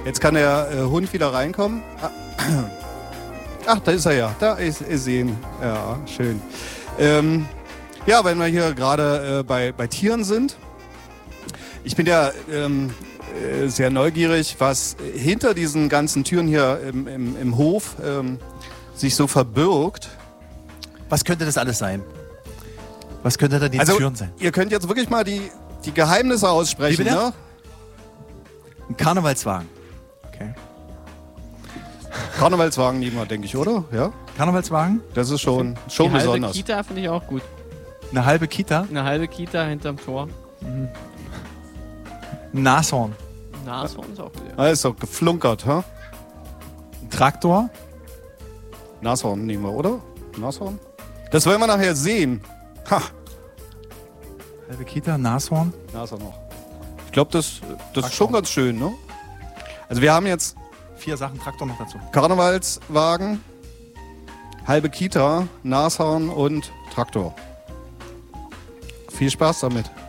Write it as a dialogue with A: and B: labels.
A: Jetzt kann der Hund wieder reinkommen. Ach, da ist er ja. Da ist ihn. Ja, schön. Ja, wenn wir hier gerade bei Tieren sind. Ich bin ja sehr neugierig, was hinter diesen ganzen Türen hier im Hof sich so verbirgt.
B: Was könnte das alles sein? Was könnte da die Türen sein?
A: Ihr könnt jetzt wirklich mal die Geheimnisse aussprechen, ne?
B: Ein Karnevalswagen. Okay.
A: Karnevalswagen nehmen wir, denke ich, oder? Ja?
B: Karnevalswagen?
A: Das ist schon
C: Die
A: besonders.
C: halbe Kita finde ich auch gut.
B: Eine halbe Kita?
C: Eine halbe Kita hinterm Tor.
B: Ein Nashorn.
C: Nashorn ist auch gut. Ja.
A: Also geflunkert, ha?
B: Ein Traktor?
A: Nashorn nehmen wir, oder? Nashorn? Das wollen wir nachher sehen. Ha!
B: Halbe Kita, Nashorn?
A: Nashorn noch. Ich glaube, das ist schon ganz schön, ne? Also wir haben jetzt
B: 4 Sachen, Traktor noch dazu.
A: Karnevalswagen, halbe Kita, Nashorn und Traktor. Viel Spaß damit.